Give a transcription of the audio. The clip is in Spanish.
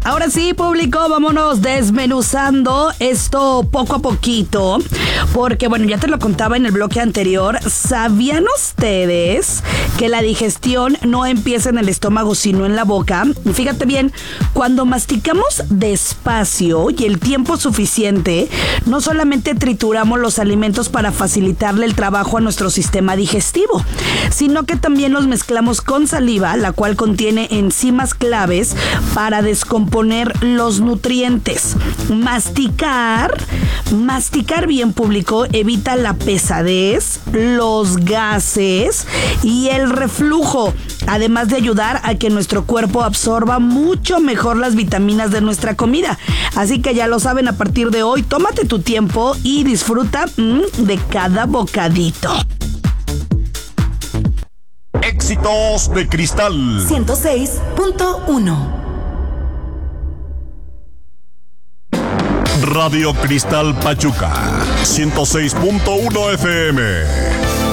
Ahora sí, público, vámonos desmenuzando esto poco a poquito, porque bueno, ya te lo contaba en el bloque anterior. ¿Sabían ustedes que la digestión no empieza en el estómago sino en la boca? Fíjate bien, cuando masticamos despacio y el tiempo suficiente, no solamente trituramos los alimentos para facilitarle el trabajo a nuestro sistema digestivo, sino que también los mezclamos con saliva, la cual contiene enzimas claves para descomponer los nutrientes. Masticar bien, público, evita la pesadez, los gases y el reflujo, además de ayudar a que nuestro cuerpo absorba mucho mejor las vitaminas de nuestra comida. Así que ya lo saben, a partir de hoy, tómate tu tiempo y disfruta de cada bocadito. Éxitos de Cristal 106.1. Radio Cristal Pachuca 106.1 FM.